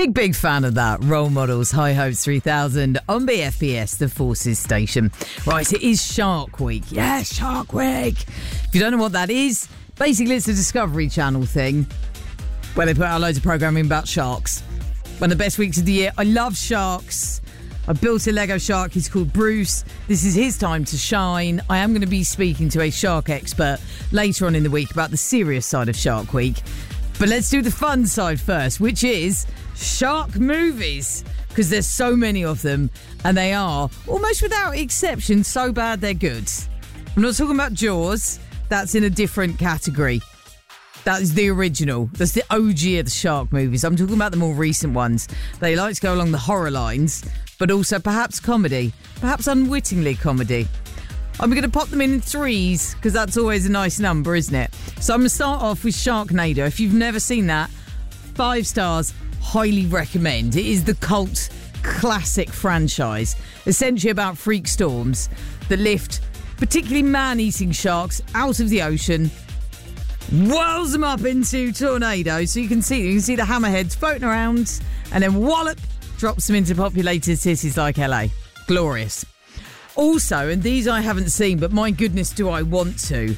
Big fan of that. Role Models, High Hopes 3000 on BFBS, the Forces station. Right, it is Shark Week. Yeah, Shark Week. If you don't know what that is, basically it's a Discovery Channel thing where they put out loads of programming about sharks. One of the best weeks of the year. I love sharks. I built a Lego shark. He's called Bruce. This is his time to shine. I am going to be speaking to a shark expert later on in the week about the serious side of Shark Week. But let's do the fun side first, which is shark movies. Because there's so many of them, and they are, almost without exception, so bad they're good. I'm not talking about Jaws. That's in a different category. That is the original. That's the OG of the shark movies. I'm talking about the more recent ones. They like to go along the horror lines, but also perhaps comedy. Perhaps unwittingly comedy. I'm going to pop them in threes, because that's always a nice number, isn't it? So I'm going to start off with Sharknado. If you've never seen that, 5 stars, highly recommend. It is the cult classic franchise. Essentially about freak storms that lift particularly man-eating sharks out of the ocean, whirls them up into tornadoes, so you can see the hammerheads floating around, and then wallop, drops them into populated cities like LA. Glorious. Also, and these I haven't seen, but my goodness do I want to.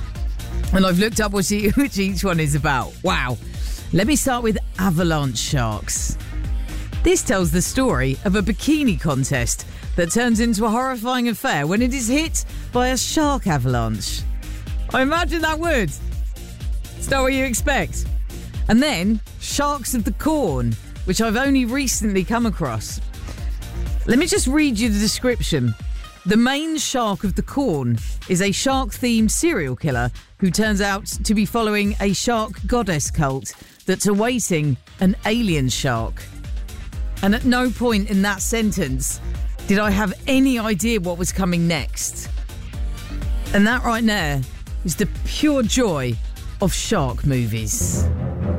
And I've looked up which each one is about. Wow. Let me start with Avalanche Sharks. This tells the story of a bikini contest that turns into a horrifying affair when it is hit by a shark avalanche. I imagine that would. It's not what you expect. And then Sharks of the Corn, which I've only recently come across. Let me just read you the description. The main shark of the Corn is a shark-themed serial killer who turns out to be following a shark goddess cult that's awaiting an alien shark. And at no point in that sentence did I have any idea what was coming next. And that right there is the pure joy of shark movies.